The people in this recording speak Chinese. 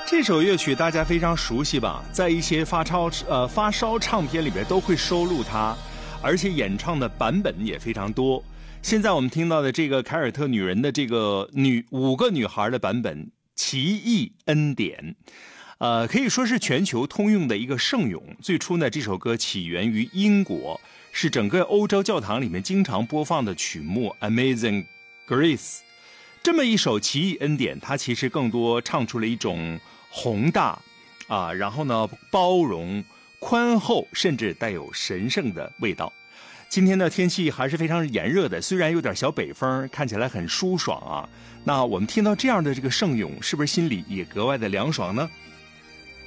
这首乐曲大家非常熟悉吧，在一些发烧唱片里边都会收录它，而且演唱的版本也非常多。现在我们听到的这个凯尔特女人的这个5个女孩的版本《奇异恩典》，可以说是全球通用的一个圣咏。最初呢，这首歌起源于英国，是整个欧洲教堂里面经常播放的曲目《Amazing Grace》。这么一首奇异恩典，它其实更多唱出了一种宏大然后呢包容、宽厚，甚至带有神圣的味道。今天的天气还是非常炎热的，虽然有点小北风，看起来很舒爽啊。那我们听到这样的这个圣咏，是不是心里也格外的凉爽呢？